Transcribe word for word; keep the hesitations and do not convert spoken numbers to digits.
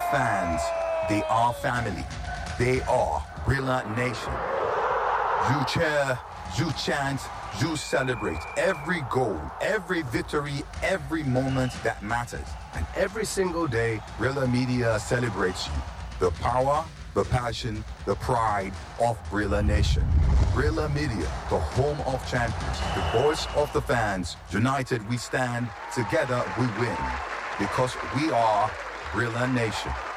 fans, they are family. They are Brilla Nation. You cheer, you chant, you celebrate every goal, every victory, every moment that matters. And every single day, Brilla Media celebrates you. The power, the passion, the pride of Brilla Nation. Brilla Media, the home of champions, the voice of the fans. United we stand, together we win. Because we are Brilla Nation.